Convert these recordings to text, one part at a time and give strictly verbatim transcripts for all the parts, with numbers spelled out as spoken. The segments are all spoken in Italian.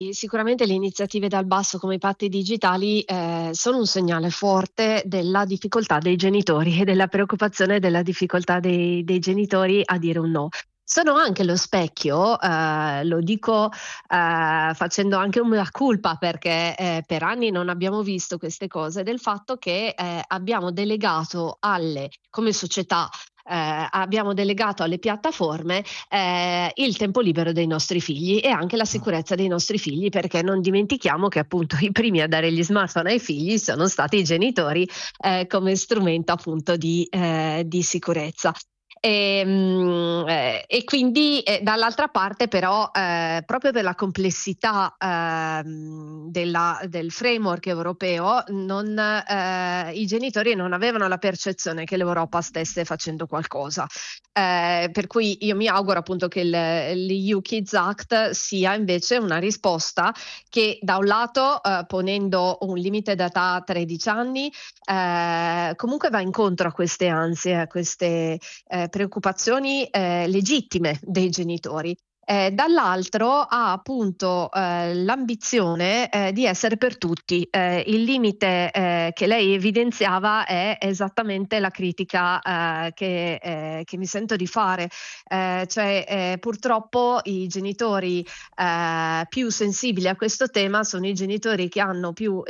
Sicuramente le iniziative dal basso come i patti digitali eh, sono un segnale forte della difficoltà dei genitori e della preoccupazione della difficoltà dei, dei genitori a dire un no. Sono anche lo specchio, eh, lo dico eh, facendo anche un mea culpa perché eh, per anni non abbiamo visto queste cose, del fatto che eh, abbiamo delegato alle, come società, eh, abbiamo delegato alle piattaforme eh, il tempo libero dei nostri figli e anche la sicurezza dei nostri figli, perché non dimentichiamo che appunto i primi a dare gli smartphone ai figli sono stati i genitori eh, come strumento appunto di, eh, di sicurezza. E, mm, eh, e quindi eh, dall'altra parte però eh, proprio per la complessità ehm, della- del framework europeo non, eh, i genitori non avevano la percezione che l'Europa stesse facendo qualcosa. Eh, per cui io mi auguro appunto che il, l'E U Kids Act sia invece una risposta che da un lato eh, ponendo un limite d'età a tredici anni eh, comunque va incontro a queste ansie, a queste eh, preoccupazioni eh, legittime dei genitori. Eh, dall'altro ha appunto eh, l'ambizione eh, di essere per tutti. Eh, il limite eh, che lei evidenziava è esattamente la critica eh, che, eh, che mi sento di fare, eh, cioè eh, purtroppo i genitori eh, più sensibili a questo tema sono i genitori che hanno più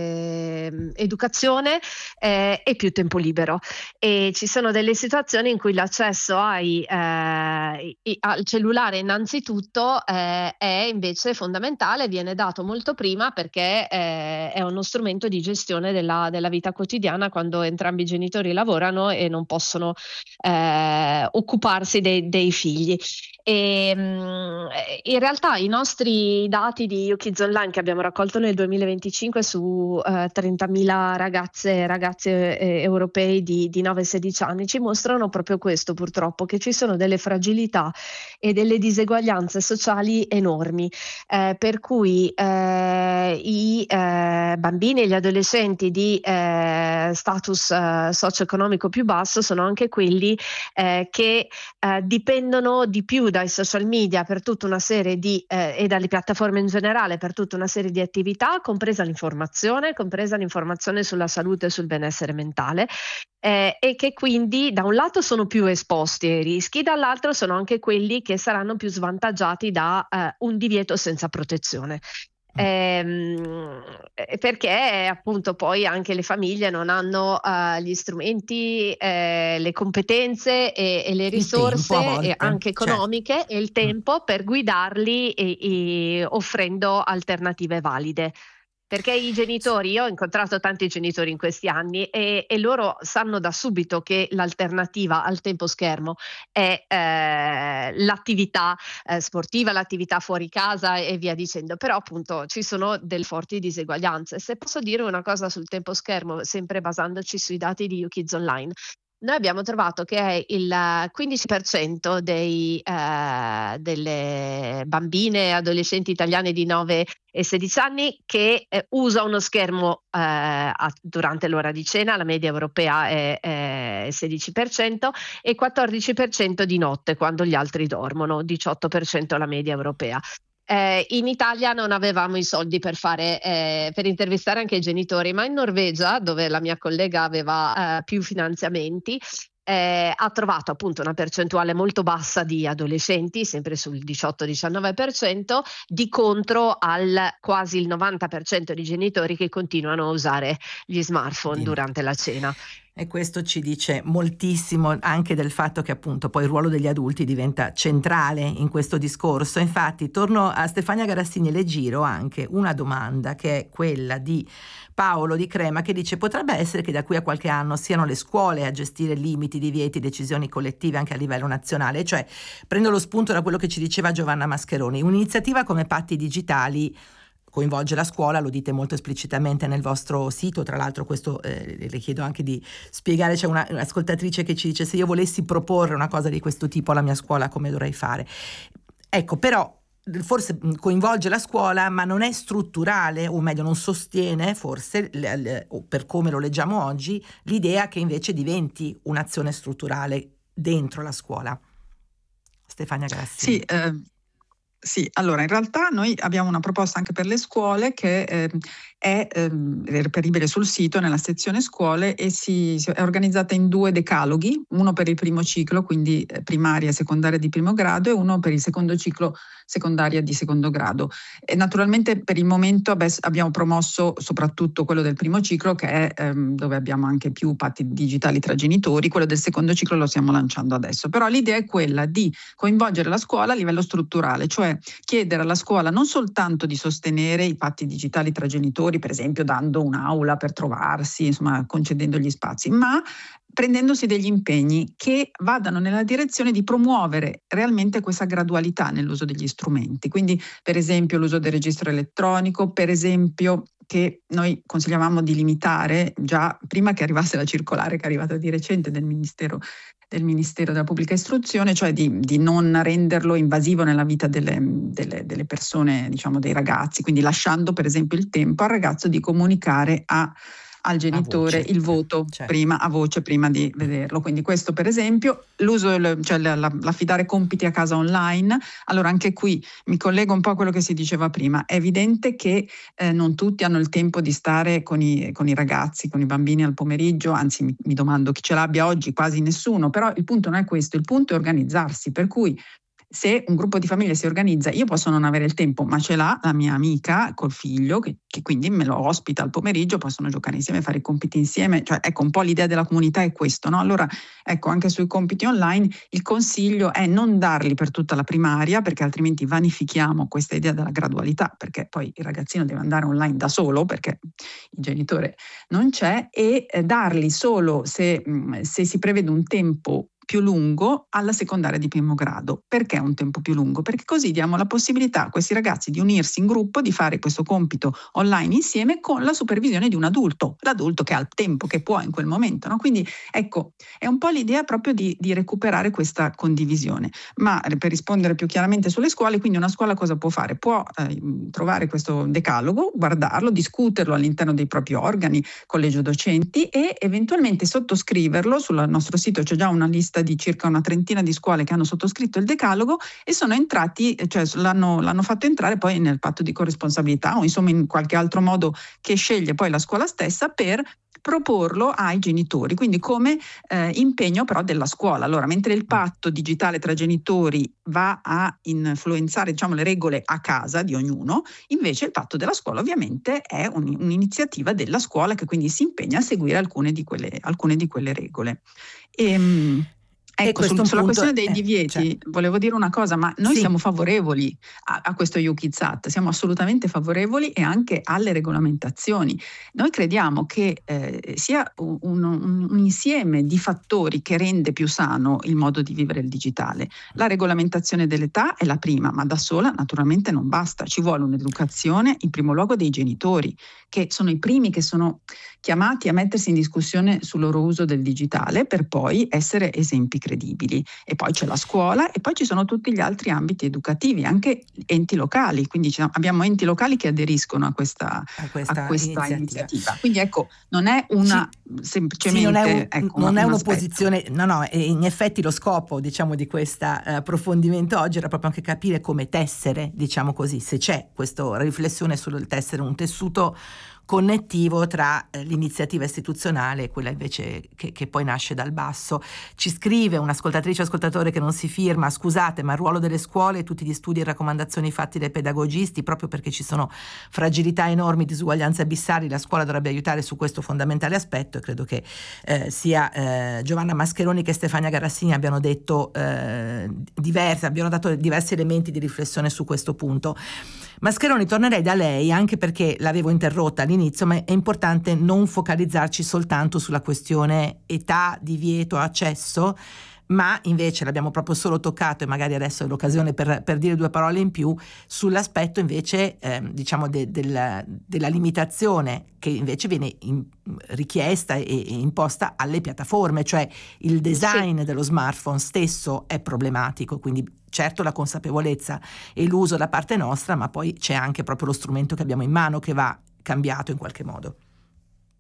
eh, educazione eh, e più tempo libero, e ci sono delle situazioni in cui l'accesso ai, eh, i- al cellulare innanzitutto eh, è invece fondamentale, viene dato molto prima perché eh, è uno strumento di gestione della, della vita quotidiana quando entrambi i genitori lavorano e non possono eh, occuparsi dei, dei figli. E, mh, in realtà i nostri dati di U Kids Online che abbiamo raccolto nel duemilaventicinque su eh, trentamila ragazze e ragazzi eh, europei di, di nove sedici anni ci mostrano proprio questo, purtroppo, che ci sono delle fragilità e delle diseguaglianze sociali enormi, eh, per cui eh, i eh, bambini e gli adolescenti di eh, status eh, socio-economico più basso sono anche quelli eh, che eh, dipendono di più dai social media per tutta una serie di eh, e dalle piattaforme in generale per tutta una serie di attività, compresa l'informazione, compresa l'informazione sulla salute e sul benessere mentale, eh, e che quindi da un lato sono più esposti ai rischi, dall'altro sono anche quelli che saranno più svantaggiati da eh, un divieto senza protezione. Ehm, eh, perché appunto poi anche le famiglie non hanno eh, gli strumenti, eh, le competenze e, e le Il tempo a risorse e volte, anche certo. economiche e il Mm. tempo per guidarli e, e offrendo alternative valide. Perché i genitori, io ho incontrato tanti genitori in questi anni e, e loro sanno da subito che l'alternativa al tempo schermo è eh, l'attività eh, sportiva, l'attività fuori casa e via dicendo, però appunto ci sono delle forti diseguaglianze. Se posso dire una cosa sul tempo schermo, sempre basandoci sui dati di U Kids Online, noi abbiamo trovato che è il quindici per cento dei, eh, delle bambine e adolescenti italiane di nove e sedici anni che eh, usa uno schermo eh, a- durante l'ora di cena, la media europea è, è sedici per cento, e quattordici per cento di notte quando gli altri dormono, diciotto per cento la media europea. Eh, in Italia non avevamo i soldi per fare, eh, per intervistare anche i genitori, ma in Norvegia, dove la mia collega aveva eh, più finanziamenti, eh, ha trovato appunto una percentuale molto bassa di adolescenti, sempre sul diciotto diciannove per cento, di contro al quasi il novanta per cento di genitori che continuano a usare gli smartphone Di no. durante la cena. E questo ci dice moltissimo anche del fatto che appunto poi il ruolo degli adulti diventa centrale in questo discorso. Infatti torno a Stefania Garassini e le giro anche una domanda che è quella di Paolo di Crema, che dice: potrebbe essere che da qui a qualche anno siano le scuole a gestire limiti, divieti, decisioni collettive anche a livello nazionale? Cioè, prendo lo spunto da quello che ci diceva Giovanna Mascheroni, un'iniziativa come Patti Digitali coinvolge la scuola, lo dite molto esplicitamente nel vostro sito, tra l'altro questo eh, le chiedo anche di spiegare. C'è una, un'ascoltatrice che ci dice: se io volessi proporre una cosa di questo tipo alla mia scuola come dovrei fare? Ecco, però forse coinvolge la scuola ma non è strutturale, o meglio non sostiene forse, le, le, o per come lo leggiamo oggi, l'idea che invece diventi un'azione strutturale dentro la scuola. Stefania Sì, Garassini. eh, Sì, allora in realtà noi abbiamo una proposta anche per le scuole che eh, è ehm, reperibile sul sito nella sezione scuole e si, si- è organizzata in due decaloghi, uno per il primo ciclo, quindi eh, primaria e secondaria di primo grado, e uno per il secondo ciclo, secondaria di secondo grado. E naturalmente per il momento beh, abbiamo promosso soprattutto quello del primo ciclo, che è ehm, dove abbiamo anche più patti digitali tra genitori. Quello del secondo ciclo lo stiamo lanciando adesso, però l'idea è quella di coinvolgere la scuola a livello strutturale, cioè chiedere alla scuola non soltanto di sostenere i patti digitali tra genitori, per esempio dando un'aula per trovarsi, insomma concedendo gli spazi, ma prendendosi degli impegni che vadano nella direzione di promuovere realmente questa gradualità nell'uso degli strumenti. Quindi, per esempio, l'uso del registro elettronico, per esempio, che noi consigliavamo di limitare già prima che arrivasse la circolare che è arrivata di recente del Ministero del Ministero della Pubblica Istruzione, cioè di, di non renderlo invasivo nella vita delle, delle, delle persone, diciamo dei ragazzi, quindi lasciando per esempio il tempo al ragazzo di comunicare a al genitore il voto certo. prima a voce prima di vederlo. Quindi questo per esempio, l'uso, cioè l'affidare compiti a casa online. Allora anche qui mi collego un po' a quello che si diceva prima. È evidente che eh, non tutti hanno il tempo di stare con i, con i ragazzi, con i bambini al pomeriggio, anzi mi, mi domando chi ce l'abbia oggi, quasi nessuno, però il punto non è questo, il punto è organizzarsi, per cui se un gruppo di famiglie si organizza, io posso non avere il tempo, ma ce l'ha la mia amica col figlio, che, che quindi me lo ospita al pomeriggio, possono giocare insieme, fare i compiti insieme, cioè ecco un po' l'idea della comunità è questo, no? Allora ecco anche sui compiti online il consiglio è non darli per tutta la primaria, perché altrimenti vanifichiamo questa idea della gradualità, perché poi il ragazzino deve andare online da solo, perché il genitore non c'è, e eh, darli solo se, mh, se si prevede un tempo più lungo alla secondaria di primo grado. Perché un tempo più lungo? Perché così diamo la possibilità a questi ragazzi di unirsi in gruppo, di fare questo compito online insieme con la supervisione di un adulto, l'adulto che ha il tempo, che può in quel momento, no? Quindi ecco, è un po' l'idea proprio di, di recuperare questa condivisione. Ma per rispondere più chiaramente sulle scuole, quindi una scuola cosa può fare? Può eh, trovare questo decalogo, guardarlo, discuterlo all'interno dei propri organi, collegio docenti, e eventualmente sottoscriverlo. Sul nostro sito c'è già una lista di circa una trentina di scuole che hanno sottoscritto il decalogo e sono entrati, cioè l'hanno, l'hanno fatto entrare poi nel patto di corresponsabilità o insomma in qualche altro modo che sceglie poi la scuola stessa per proporlo ai genitori, quindi come eh, impegno però della scuola. Allora, mentre il patto digitale tra genitori va a influenzare, diciamo, le regole a casa di ognuno, invece il patto della scuola ovviamente è un, un'iniziativa della scuola che quindi si impegna a seguire alcune di quelle, alcune di quelle regole. E, Ecco, sul, sulla punto, questione dei eh, divieti, cioè, volevo dire una cosa, ma noi sì. siamo favorevoli a, a questo U K I Z A T, siamo assolutamente favorevoli e anche alle regolamentazioni. Noi crediamo che eh, sia un, un, un insieme di fattori che rende più sano il modo di vivere il digitale. La regolamentazione dell'età è la prima, ma da sola naturalmente non basta, ci vuole un'educazione in primo luogo dei genitori, che sono i primi che sono chiamati a mettersi in discussione sul loro uso del digitale per poi essere esempi credibili. E poi c'è la scuola e poi ci sono tutti gli altri ambiti educativi, anche enti locali, quindi abbiamo enti locali che aderiscono a questa, a questa, a questa iniziativa. iniziativa. Quindi ecco, non è una sì, semplicemente sì, non è, un, ecco, non una, è un'opposizione, no no, e in effetti lo scopo, diciamo, di questo uh, approfondimento oggi era proprio anche capire come tessere, diciamo così, se c'è questa riflessione sul tessere un tessuto connettivo tra eh, l'iniziativa istituzionale e quella invece che, che poi nasce dal basso. Ci scrive un'ascoltatrice o ascoltatore che non si firma: scusate, ma il ruolo delle scuole e tutti gli studi e raccomandazioni fatti dai pedagogisti, proprio perché ci sono fragilità enormi, disuguaglianze abissali, la scuola dovrebbe aiutare su questo fondamentale aspetto, e credo che eh, sia eh, Giovanna Mascheroni che Stefania Garassini abbiano detto eh, diverse, abbiano dato diversi elementi di riflessione su questo punto. Mascheroni, tornerei da lei anche perché l'avevo interrotta all'inizio, ma è importante non focalizzarci soltanto sulla questione età, divieto, accesso, ma invece l'abbiamo proprio solo toccato, e magari adesso è l'occasione per, per dire due parole in più sull'aspetto invece eh, diciamo de, del, della limitazione che invece viene in, richiesta e, e imposta alle piattaforme, cioè il design sì. dello smartphone stesso è problematico, quindi certo la consapevolezza e l'uso da parte nostra, ma poi c'è anche proprio lo strumento che abbiamo in mano che va cambiato in qualche modo.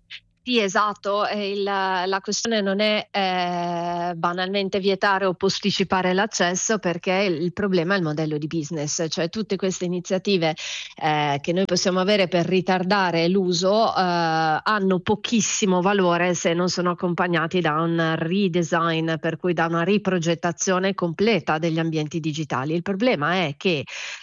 Sì, esatto, e il la questione non è, ehm, banalmente vietare o posticipare l'accesso, perché il problema è il modello di business, cioè tutte queste iniziative, ehm, che noi possiamo avere per ritardare l'uso, ehm, hanno pochissimo valore se non sono accompagnati da un redesign, per cui da una riprogettazione completa degli ambienti digitali. Il problema è che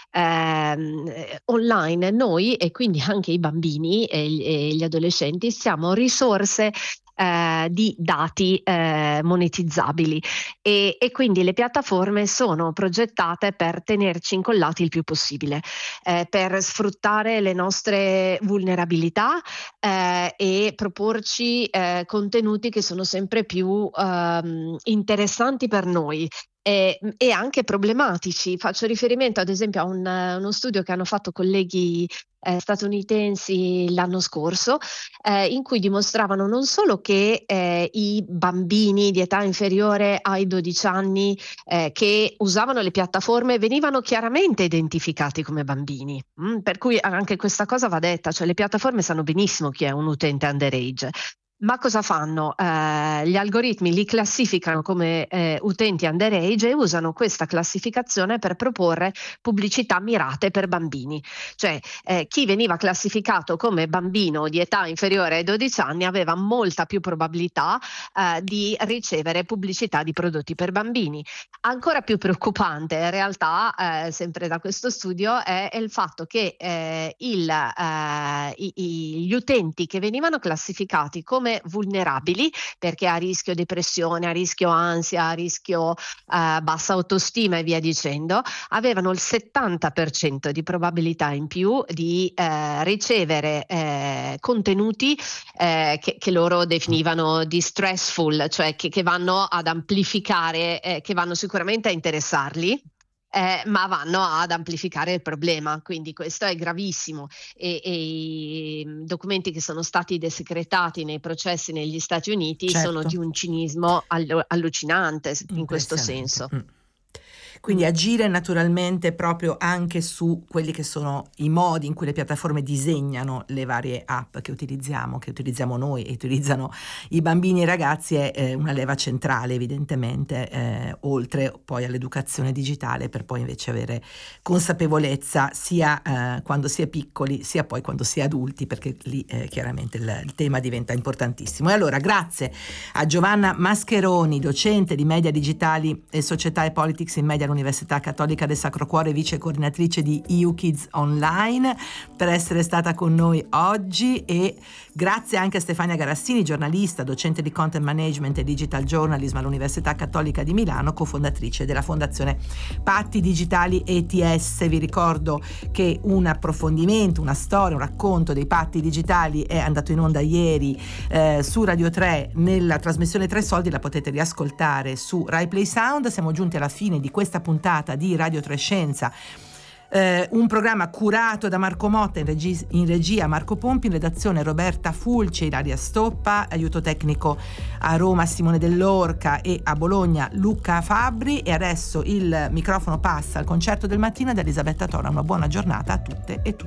ehm, eh, online noi e quindi anche i bambini e gli e gli adolescenti siamo risorse, ehm, di dati, ehm, monetizzabili e e quindi le piattaforme sono progettate per tenerci incollati il più possibile, ehm, per sfruttare le nostre vulnerabilità, ehm, e proporci, ehm, contenuti che sono sempre più, uhm, interessanti per noi. E, mhmm, e anche problematici. Faccio riferimento ad esempio a un uno studio che hanno fatto colleghi, ehm, statunitensi l'anno scorso, ehm, in cui dimostravano non solo che, ehm, i bambini di età inferiore ai dodici anni, ehm, che usavano le piattaforme venivano chiaramente identificati come bambini, mh, per cui anche questa cosa va detta, cioè le piattaforme sanno benissimo chi è un utente underage. Ma cosa fanno? Ehm, gli algoritmi li classificano come, ehm, utenti underage e usano questa classificazione per proporre pubblicità mirate per bambini. Cioè, ehm, chi veniva classificato come bambino di età inferiore ai dodici anni aveva molta più probabilità, ehm, di ricevere pubblicità di prodotti per bambini. Ancora più preoccupante in realtà, ehm, sempre da questo studio, è è il fatto che, ehm, il ehm, i i gli utenti che venivano classificati come vulnerabili, perché a rischio depressione, a rischio ansia, a rischio, ehm, bassa autostima e via dicendo, avevano il settanta per cento di probabilità in più di, ehm, ricevere, ehm, contenuti, ehm, che che loro definivano distressful, cioè che che vanno ad amplificare, ehm, che vanno sicuramente a interessarli, ehm, ma vanno ad amplificare il problema. Quindi questo è gravissimo e e i, mhmm, documenti che sono stati desecretati nei processi negli Stati Uniti sono Certo, di un cinismo allu allucinante s in questo impressionante. senso. Mh. Mh. Quindi agire naturalmente proprio anche su quelli che sono i modi in cui le piattaforme disegnano le varie app che utilizziamo, che utilizziamo noi e utilizzano i bambini e i ragazzi è eh, una leva centrale evidentemente, eh, oltre poi all'educazione digitale per poi invece avere consapevolezza sia eh, quando si è piccoli sia poi quando si è adulti, perché lì eh, chiaramente il, il tema diventa importantissimo. E allora grazie a Giovanna Mascheroni, docente di media digitali e società e politics in media all'Università Cattolica del Sacro Cuore, vice coordinatrice di E U Kids Online, per essere stata con noi oggi, e grazie anche a Stefania Garassini, giornalista, docente di content management e digital journalism all'Università Cattolica di Milano, cofondatrice della Fondazione Patti Digitali E T S. Vi ricordo che un approfondimento, una storia, un racconto dei patti digitali è andato in onda ieri eh, su Radio tre nella trasmissione Tre Soldi, la potete riascoltare su Rai Play Sound. Siamo giunti alla fine di questa puntata di Radio tre Scienza, eh, un programma curato da Marco Motta, in, regi- in regia Marco Pompi, in redazione Roberta Fulci e Ilaria Stoppa, aiuto tecnico a Roma Simone Dell'Orca e a Bologna Luca Fabbri. E adesso il microfono passa al Concerto del Mattino ad Elisabetta Tora. Una buona giornata a tutte e tutti.